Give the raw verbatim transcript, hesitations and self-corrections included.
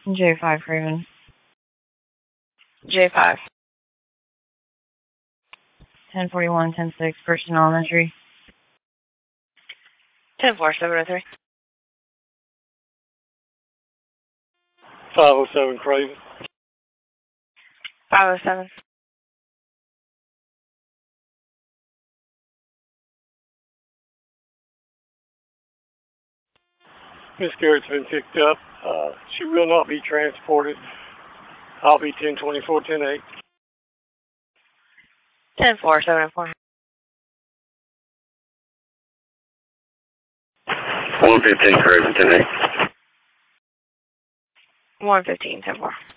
J five Craven. J five. ten forty-one, ten six, Person Elementary. ten four, seven oh three. five oh seven Craven. five oh seven. Miss Garrett's been picked up. Uh, she will not be transported. I'll be ten twenty-four, ten eight. ten four, seven oh four. one fifteen Craven, ten eight. one fifteen, ten four.